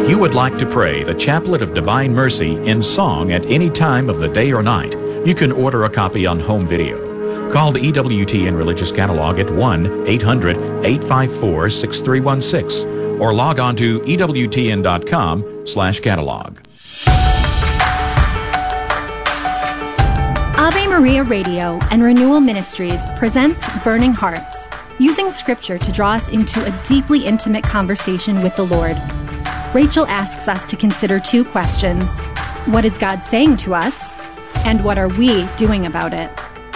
If you would like to pray the Chaplet of Divine Mercy in song at any time of the day or night, you can order a copy on home video. Call the EWTN Religious Catalog at 1-800-854-6316 or log on to EWTN.com/catalog. Ave Maria Radio and Renewal Ministries presents Burning Hearts, using Scripture to draw us into a deeply intimate conversation with the Lord. Rachel asks us to consider two questions. What is God saying to us? And what are we doing about it?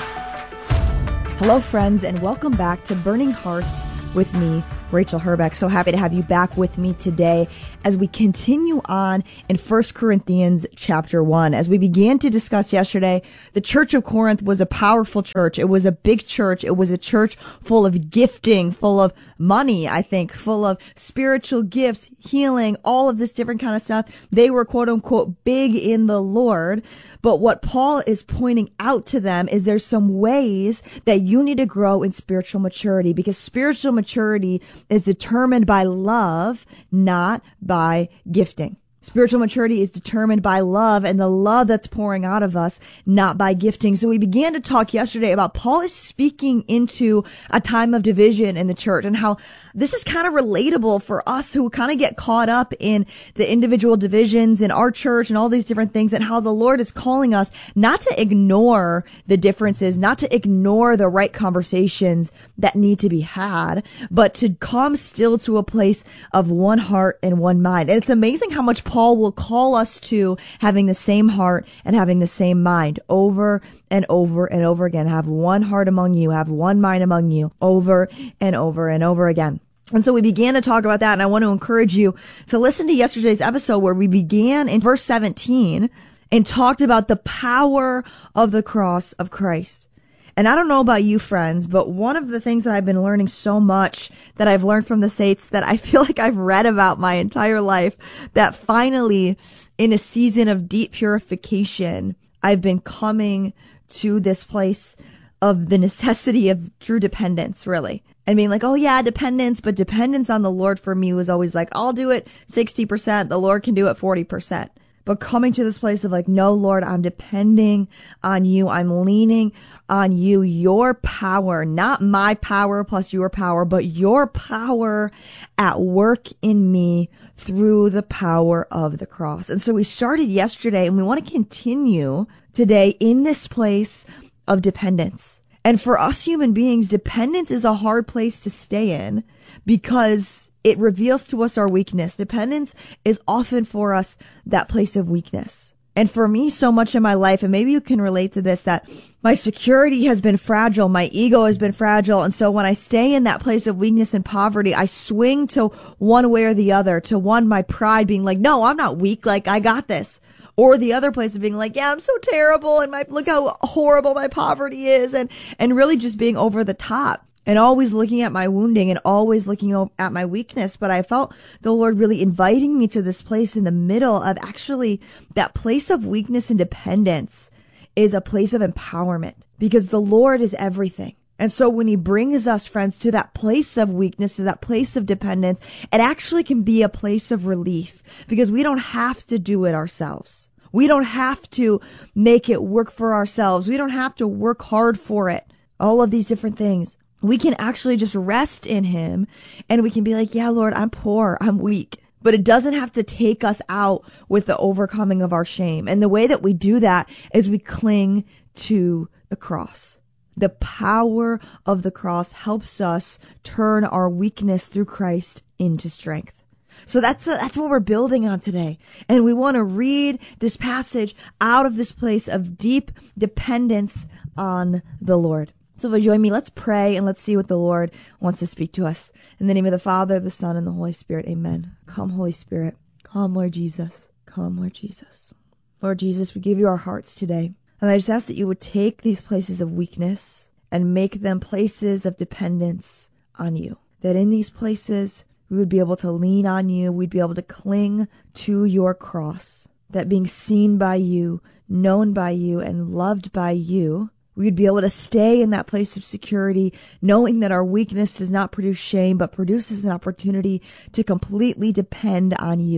Hello, friends, and welcome back to Burning Hearts with me, Rachel Herbeck. So happy to have you back with me today as we continue on in 1 Corinthians chapter 1. As we began to discuss yesterday, the Church of Corinth was a powerful church. It was a big church. It was a church full of gifting, full of money, I think, full of spiritual gifts, healing, all of this different kind of stuff. They were, quote unquote, big in the Lord. But what Paul is pointing out to them is there's some ways that you need to grow in spiritual maturity, because spiritual maturity is determined by love, not by gifting. Spiritual maturity is determined by love, and the love that's pouring out of us, not by gifting. So we began to talk yesterday about Paul is speaking into a time of division in the church, and how this is kind of relatable for us who kind of get caught up in the individual divisions in our church and all these different things, and how the Lord is calling us not to ignore the differences, not to ignore the right conversations that need to be had, but to come still to a place of one heart and one mind. And it's amazing how much Paul will call us to having the same heart and having the same mind over and over and over again. Have one heart among you, have one mind among you, over and over and over again. And so we began to talk about that, and I want to encourage you to listen to yesterday's episode where we began in verse 17 and talked about the power of the cross of Christ. And I don't know about you, friends, but one of the things that I've been learning so much, that I've learned from the saints, that I feel like I've read about my entire life, that finally, in a season of deep purification, I've been coming to this place of the necessity of true dependence, really. And being like, oh yeah, dependence, but dependence on the Lord for me was always like, I'll do it 60%, the Lord can do it 40%. But coming to this place of like, no, Lord, I'm depending on you. I'm leaning on you, your power, not my power plus your power, but your power at work in me through the power of the cross. And so we started yesterday, and we want to continue today in this place of dependence. And for us human beings, dependence is a hard place to stay in because it reveals to us our weakness. Dependence is often for us that place of weakness. And for me, so much in my life, and maybe you can relate to this, that my security has been fragile. My ego has been fragile. And so when I stay in that place of weakness and poverty, I swing to one way or the other, to one, my pride being like, no, I'm not weak. Like, I got this. Or the other place of being like, yeah, I'm so terrible, and look how horrible my poverty is, and really just being over the top and always looking at my wounding and always looking at my weakness. But I felt the Lord really inviting me to this place in the middle of actually that place of weakness and dependence is a place of empowerment, because the Lord is everything. And so when he brings us, friends, to that place of weakness, to that place of dependence, it actually can be a place of relief, because we don't have to do it ourselves. We don't have to make it work for ourselves. We don't have to work hard for it. All of these different things. We can actually just rest in him, and we can be like, yeah, Lord, I'm poor, I'm weak. But it doesn't have to take us out with the overcoming of our shame. And the way that we do that is we cling to the cross. The power of the cross helps us turn our weakness through Christ into strength. So that's what we're building on today. And we want to read this passage out of this place of deep dependence on the Lord. So if you join me, let's pray and let's see what the Lord wants to speak to us. In the name of the Father, the Son, and the Holy Spirit, amen. Come, Holy Spirit. Come, Lord Jesus. Come, Lord Jesus. Lord Jesus, we give you our hearts today. And I just ask that you would take these places of weakness and make them places of dependence on you. That in these places, we would be able to lean on you. We'd be able to cling to your cross. That being seen by you, known by you, and loved by you, we'd be able to stay in that place of security, knowing that our weakness does not produce shame, but produces an opportunity to completely depend on you.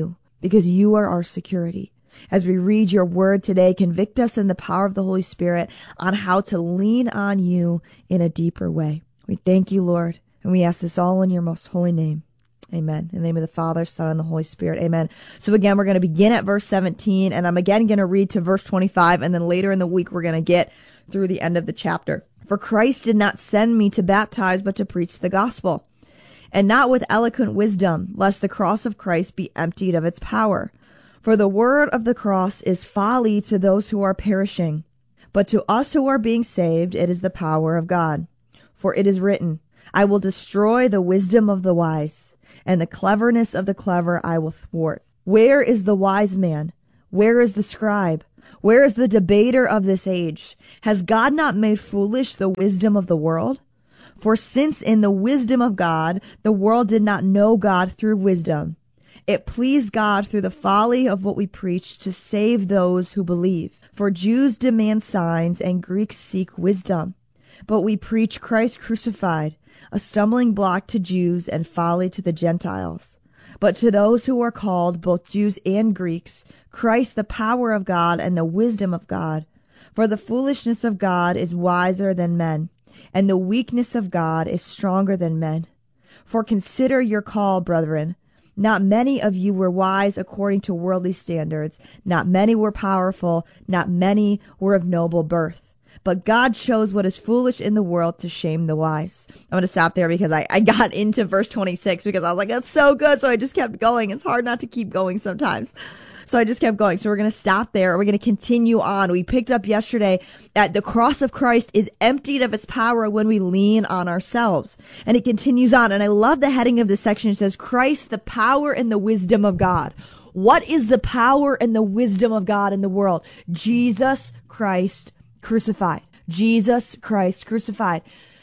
because you are our security. As we read your word today, convict us in the power of the Holy Spirit on how to lean on you in a deeper way. We thank you, Lord, and we ask this all in your most holy name. Amen. In the name of the Father, Son, and the Holy Spirit. Amen. So again, we're going to begin at verse 17, and I'm again going to read to verse 25, and then later in the week, we're going to get through the end of the chapter. For Christ did not send me to baptize, but to preach the gospel, and not with eloquent wisdom, lest the cross of Christ be emptied of its power. For the word of the cross is folly to those who are perishing, but to us who are being saved, it is the power of God. For it is written, I will destroy the wisdom of the wise, and the cleverness of the clever I will thwart. Where is the wise man? Where is the scribe? Where is the debater of this age? Has God not made foolish the wisdom of the world? For since in the wisdom of God, the world did not know God through wisdom, it pleased God through the folly of what we preach to save those who believe. For Jews demand signs and Greeks seek wisdom. But we preach Christ crucified, a stumbling block to Jews and folly to the Gentiles. But to those who are called, both Jews and Greeks, Christ the power of God and the wisdom of God. For the foolishness of God is wiser than men, and the weakness of God is stronger than men. For consider your call, brethren. Not many of you were wise according to worldly standards. Not many were powerful. Not many were of noble birth. But God chose what is foolish in the world to shame the wise. I'm going to stop there because I got into verse 26 because I was like, that's so good. So I just kept going. It's hard not to keep going sometimes. So I just kept going. So we're going to stop there. We're going to continue on. We picked up yesterday that the cross of Christ is emptied of its power when we lean on ourselves. And it continues on. And I love the heading of this section. It says, Christ, the power and the wisdom of God. What is the power and the wisdom of God in the world? Jesus Christ crucified. Jesus Christ crucified.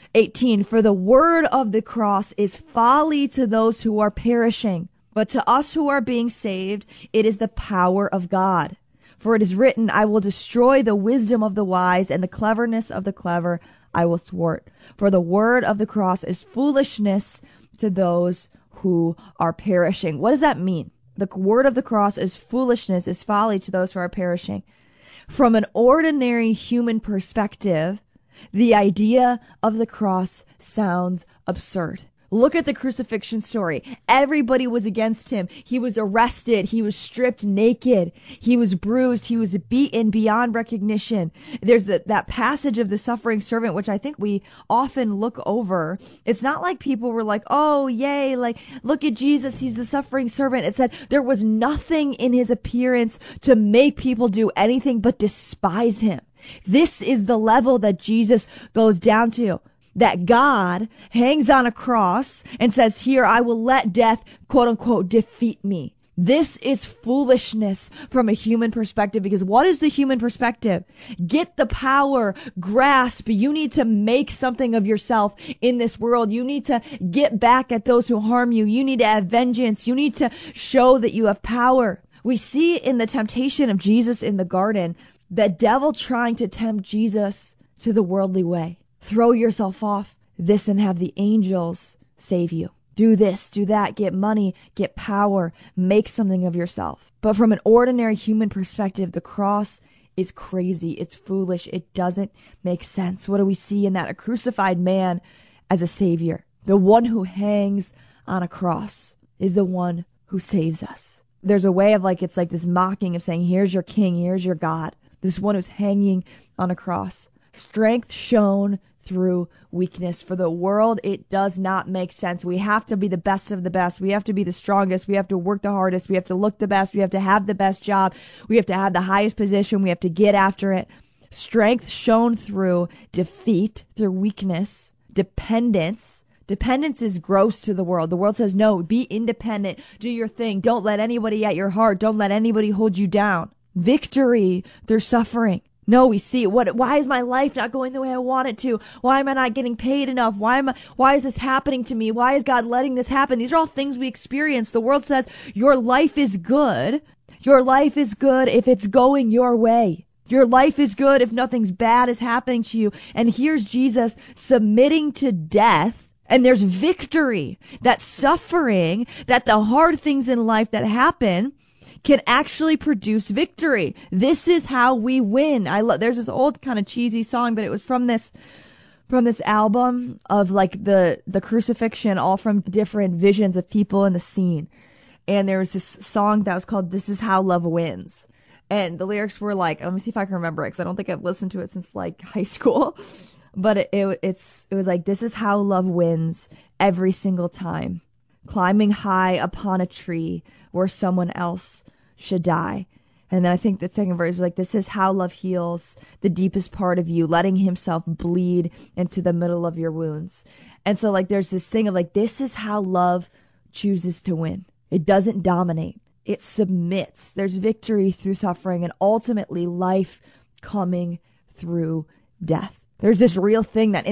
18, for the word of the cross is folly to those who are perishing, but to us who are being saved, it is the power of God. For it is written, I will destroy the wisdom of the wise, and the cleverness of the clever I will thwart. For the word of the cross is foolishness to those who are perishing. What does that mean? The word of the cross is foolishness, is folly to those who are perishing. From an ordinary human perspective, the idea of the cross sounds absurd. Look at the crucifixion story. Everybody was against him. He was arrested. He was stripped naked. He was bruised. He was beaten beyond recognition. There's that passage of the suffering servant, which I think we often look over. It's not like people were like, oh, yay, like, look at Jesus. He's the suffering servant. It said there was nothing in his appearance to make people do anything but despise him. This is the level that Jesus goes down to. That God hangs on a cross and says, here, I will let death, quote unquote, defeat me. This is foolishness from a human perspective, because what is the human perspective? Get the power, grasp. You need to make something of yourself in this world. You need to get back at those who harm you. You need to have vengeance. You need to show that you have power. We see in the temptation of Jesus in the garden, the devil trying to tempt Jesus to the worldly way. Throw yourself off this and have the angels save you. Do this, do that, get money, get power, make something of yourself. But from an ordinary human perspective, the cross is crazy. It's foolish. It doesn't make sense. What do we see in that? A crucified man as a savior. The one who hangs on a cross is the one who saves us. There's a way of it's like this mocking of saying, here's your king, here's your God. This one who's hanging on a cross. Strength shown through weakness. For the world, it does not make sense. We have to be the best of the best. We have to be the strongest. We have to work the hardest. We have to look the best. We have to have the best job. We have to have the highest position. We have to get after it. Strength shown through defeat, through weakness, dependence. Dependence is gross to the world. The world says, no, be independent. Do your thing. Don't let anybody at your heart. Don't let anybody hold you down. Victory through suffering. No, we see why is my life not going the way I want it to? Why am I not getting paid enough? Why is this happening to me? Why is God letting this happen? These are all things we experience. The world says your life is good. Your life is good if it's going your way. Your life is good if nothing's bad is happening to you. And here's Jesus submitting to death. And there's victory, that suffering, that the hard things in life that happen can actually produce victory. This is how we win. There's this old kind of cheesy song, but it was from this album of like the crucifixion, all from different visions of people in the scene. And there was this song that was called "This Is How Love Wins." And the lyrics were like, let me see if I can remember it, because I don't think I've listened to it since like high school. But it was like, this is how love wins every single time. Climbing high upon a tree where someone else should die. And then I think the second verse is like, this is how love heals the deepest part of you, letting himself bleed into the middle of your wounds. And so like, there's this thing of like, this is how love chooses to win. It doesn't dominate. It submits. There's victory through suffering and ultimately life coming through death. There's this real thing that